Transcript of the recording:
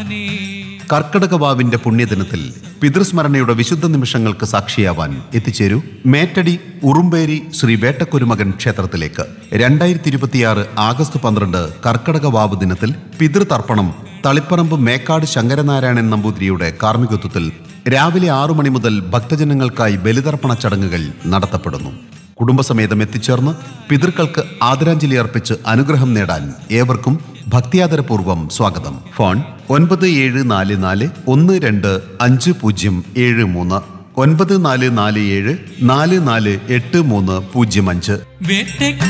കർക്കടകവാവിന്റെ പുണ്യദിനത്തിൽ പിതൃസ്മരണയുടെ വിശുദ്ധ നിമിഷങ്ങൾക്ക് സാക്ഷിയാവാൻ എത്തിച്ചേരൂ മേറ്റടി ഉറുമ്പേരി ശ്രീ വേട്ടക്കുരുമകൻ ക്ഷേത്രത്തിലേക്ക്. 2026 ആഗസ്റ്റ് 12 കർക്കടകവാവ് ദിനത്തിൽ പിതൃതർപ്പണം തളിപ്പറമ്പ് മേക്കാട് ശങ്കരനാരായണൻ നമ്പൂതിരിയുടെ കാർമ്മികത്വത്തിൽ രാവിലെ 6 മണി മുതൽ ഭക്തജനങ്ങൾക്കായി ബലിതർപ്പണ ചടങ്ങുകൾ നടത്തപ്പെടുന്നു. കുടുംബസമേതം എത്തിച്ചേർന്ന് പിതൃക്കൾക്ക് ആദരാഞ്ജലി അർപ്പിച്ച് അനുഗ്രഹം നേടാൻ ഏവർക്കും ഭക്തിയാദരപൂർവ്വം സ്വാഗതം. ഫോൺ 9744125073 9447448305.